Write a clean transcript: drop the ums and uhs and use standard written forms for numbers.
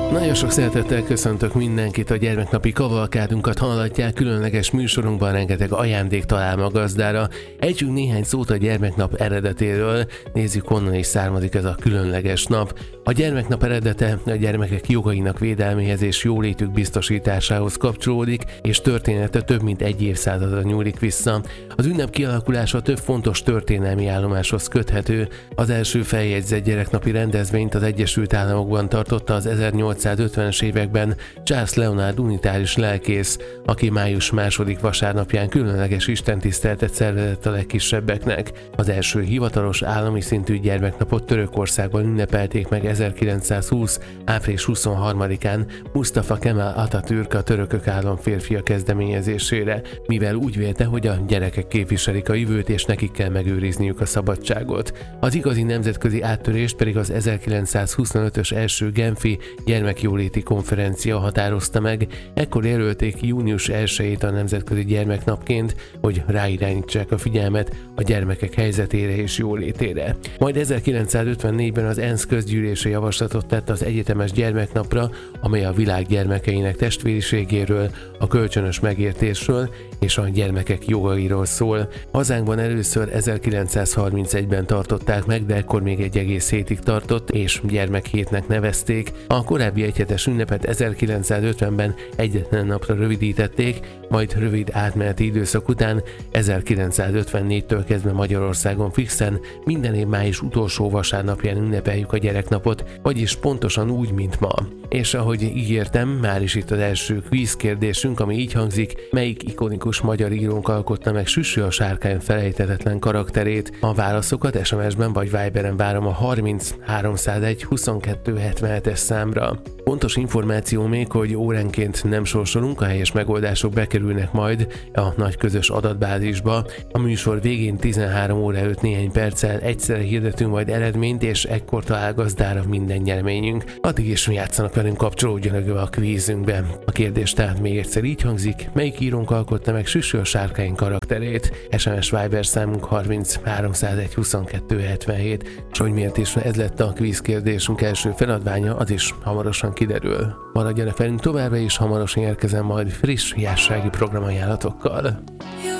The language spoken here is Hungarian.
Nagyon sok szeretettel köszöntök mindenkit, a gyermeknapi kavalkádunkat hallhatják, különleges műsorunkban rengeteg ajándék talál ma gazdára. Ejtsünk néhány szót a gyermeknap eredetéről, nézzük honnan is származik ez a különleges nap. A gyermeknap eredete a gyermekek jogainak védelméhez és jólétük biztosításához kapcsolódik, és története több mint egy évszázadra nyúlik vissza. Az ünnep kialakulása több fontos történelmi állomáshoz köthető. Az első feljegyzett gyereknapi rendezvényt az Egyesült Államokban tartotta az 1850-es években Charles Leonard unitáris lelkész, aki május 2. vasárnapján különleges istentiszteletet szervezett a legkisebbeknek. Az első hivatalos állami szintű gyermeknapot Törökországban ünnepelték meg 1920. április 23-án Mustafa Kemal Atatürk, a törökök államférfia kezdeményezésére, mivel úgy vélte, hogy a gyerekek képviselik a jövőt és nekik kell megőrizniük a szabadságot. Az igazi nemzetközi áttörést pedig az 1925-ös első genfi gyermekjóléti konferencia határozta meg, ekkor jelölték június 1-ét a nemzetközi gyermeknapként, hogy ráirányítsák a figyelmet a gyermekek helyzetére és jólétére. Majd 1954-ben az ENSZ közgyűlése javaslatot tett az egyetemes gyermeknapra, amely a világ gyermekeinek testvériségéről, a kölcsönös megértésről és a gyermekek jogairól szól. Hazánkban először 1931-ben tartották meg, de ekkor még egy egész hétig tartott, és gyermekhétnek nevezték. A korábbi egyhetes ünnepet 1950-ben egyetlen napra rövidítették, majd rövid átmeneti időszak után 1954-től kezdve Magyarországon fixen minden év május utolsó vasárnapján ünnepeljük a gyereknapot, vagyis pontosan úgy, mint ma. És ahogy ígértem, már is itt az első kvíz kérdésünk, ami így hangzik: melyik ikonikus magyar írónk alkotta meg Süssü a sárkány felejthetetlen karakterét? A válaszokat SMS-ben vagy Viberen várom a 30 301 22 77-es számra. Pontos információ még, hogy óránként nem sorsolunk, a helyes megoldások bekerülnek majd a nagy közös adatbázisba. A műsor végén 13 óra 5 néhány perccel egyszerre hirdetünk majd eredményt, és ekkor talál gazdára minden nyereményünk. Addig is játszanak velünk, kapcsolódjanak be a kvízünkbe. A kérdés tehát még egyszer így hangzik: melyik írónk alkotta meg Süssü a sárkány karakterét? SMS Viber számunk 30 301 22 77. És hogy miért is ez lett a kvíz kérdésünk első feladványa, az is hamarosan kiderül. Maradjanak velünk továbbra is, hamarosan érkezem majd friss jársági programajánlatokkal.